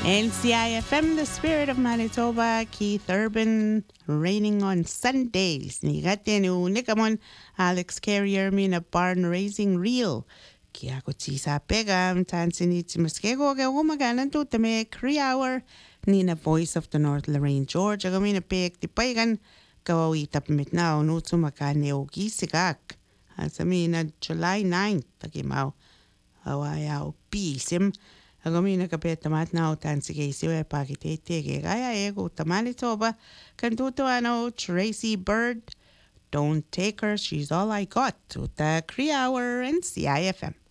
NCIFM, the spirit of Manitoba, Keith Urban, raining on Sundays. Nigatenu nikamon Alex Carrier mina barn raising real. Kia ko tisa pegam tansini timaskego ke umaganan tu tame 3 hour nina voice of the North Lorraine George agamina peg ti pagan kawawi tapmit na unutu makane ogi sigak. Asamina July 9th tagimaw. Awaya pisim. Agomina kapeta mat na utan sige siwe pakitete ke gaya ego Manitoba kantuto ano Tracy Bird. Don't take her, she's all I got. Uta 3 hour and CIFM.